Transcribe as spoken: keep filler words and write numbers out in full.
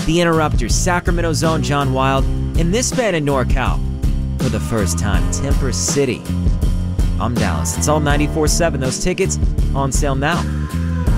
The Interrupters, Sacramento's own John Wild, and this band in NorCal for the first time, Temper City. I'm Dallas. It's all ninety-four seven. Those tickets on sale now.